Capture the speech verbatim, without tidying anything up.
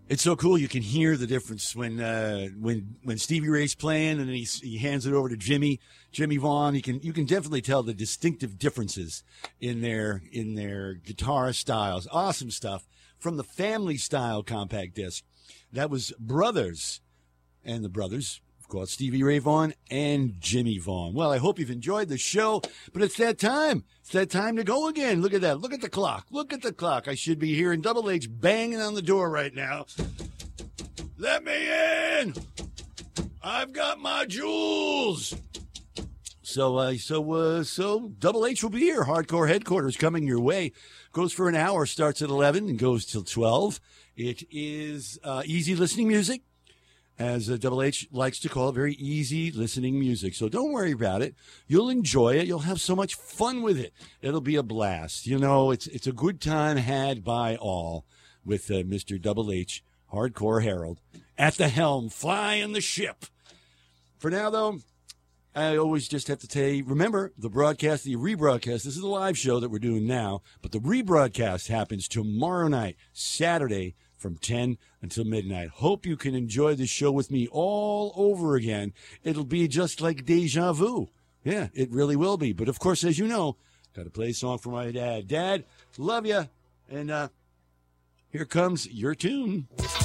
It's so cool. You can hear the difference when uh, when when Stevie Ray's playing and then he, he hands it over to Jimmy Jimmy Vaughn. You can you can definitely tell the distinctive differences in their in their guitar styles. Awesome stuff from the Family Style compact disc. That was Brothers, and the brothers, of course, Stevie Ray Vaughan and Jimmy Vaughn. Well, I hope you've enjoyed the show, but it's that time. It's that time to go again. Look at that. Look at the clock. Look at the clock. I should be hearing Double H banging on the door right now. Let me in. I've got my jewels. So, uh, so, uh, so Double H will be here. Hardcore Headquarters coming your way. Goes for an hour, starts at eleven and goes till twelve. It is uh, easy listening music, as uh, Double H likes to call it, very easy listening music. So don't worry about it. You'll enjoy it. You'll have so much fun with it. It'll be a blast. You know, it's it's a good time had by all with uh, Mister Double H, Hardcore Harold, at the helm, flying the ship. For now, though, I always just have to tell you, remember, the broadcast, the rebroadcast, this is a live show that we're doing now, but the rebroadcast happens tomorrow night, Saturday, from ten until midnight. Hope you can enjoy the show with me all over again. It'll be just like deja vu. Yeah, it really will be. But, of course, as you know, got to play a song for my dad. Dad, love you. And uh, here comes your tune.